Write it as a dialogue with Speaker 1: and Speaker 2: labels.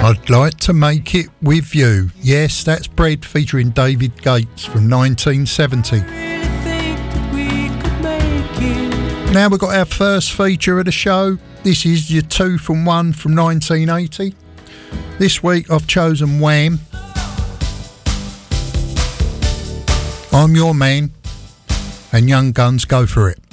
Speaker 1: I'd like to make it with you. Yes, that's Bread featuring David Gates from 1970. Now we've got our first feature of the show. This is your 2 from 1 from 1980. This week I've chosen Wham. I'm Your Man, and Young Guns, Go For It.